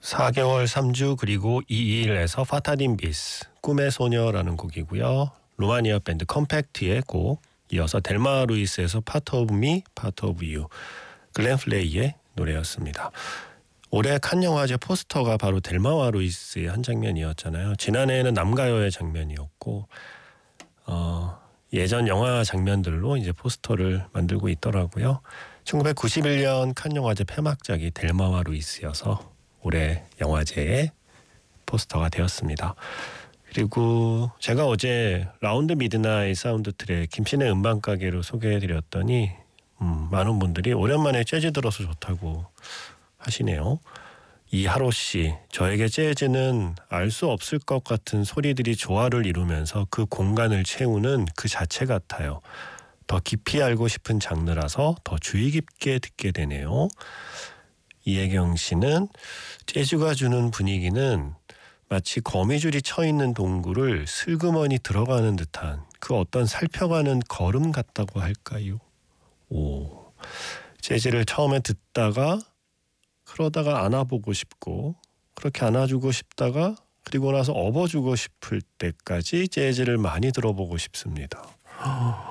4개월 3주 그리고 2일에서 파타딘 비스 꿈의 소녀라는 곡이고요. 루마니아 밴드 컴팩트의 곡, 이어서 델마 루이스에서 파트 오브 미, 파트 오브 유, 글렌 플레이의 노래였습니다. 올해 칸 영화제 포스터가 바로 델마와 루이스의 한 장면이었잖아요. 지난해에는 남가요의 장면이었고 예전 영화 장면들로 이제 포스터를 만들고 있더라고요. 1991년 칸 영화제 폐막작이 델마와 루이스여서 올해 영화제의 포스터가 되었습니다. 그리고 제가 어제 라운드 미드나잇 사운드 트랙 김신의 음반가게로 소개해드렸더니 많은 분들이 오랜만에 재즈 들어서 좋다고 하시네요. 이하로 씨, 저에게 재즈는 알 수 없을 것 같은 소리들이 조화를 이루면서 그 공간을 채우는 그 자체 같아요. 더 깊이 알고 싶은 장르라서 더 주의 깊게 듣게 되네요. 이혜경 씨는 재즈가 주는 분위기는 마치 거미줄이 쳐있는 동굴을 슬그머니 들어가는 듯한 그 어떤 살펴가는 걸음 같다고 할까요? 오, 재즈를 처음에 듣다가 그러다가 안아보고 싶고 그렇게 안아주고 싶다가 그리고 나서 업어주고 싶을 때까지 재즈를 많이 들어보고 싶습니다.